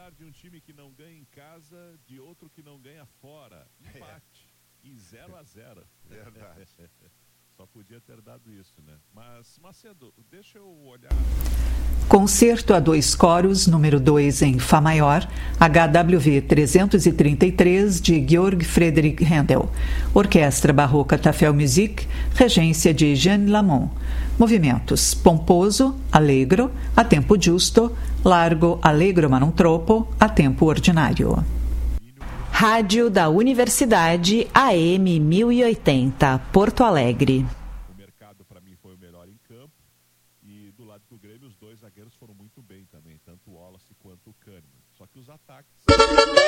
esperar de um time que não ganha em casa, de outro que não ganha fora? Empate. E 0-0. Verdade. Só podia ter dado isso, né? Mas, Macedo, deixa eu olhar... Concerto a 2 coros, número 2 em Fá maior, HWV 333, de Georg Friedrich Händel. Orquestra Barroca Tafel Musik, regência de Jeanne Lamont. Movimentos: pomposo, allegro, a tempo giusto, largo, allegro ma non troppo, a tempo ordinário. Rádio da Universidade AM 1080, Porto Alegre. O mercado, para mim, foi o melhor em campo. E do lado do Grêmio, os dois zagueiros foram muito bem também, tanto o Wallace quanto o Kahneman. Só que os ataques...